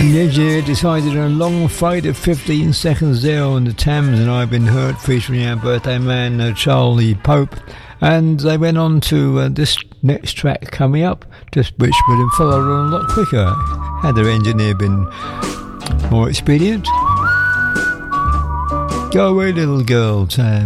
The engineer decided on a long fade of 15 seconds there on the Thames, and I've Been Hurt featuring our birthday man Charlie Pope. And they went on to this next track coming up, which would have followed on a lot quicker had their engineer been more expedient. Go away, little girl, Tam.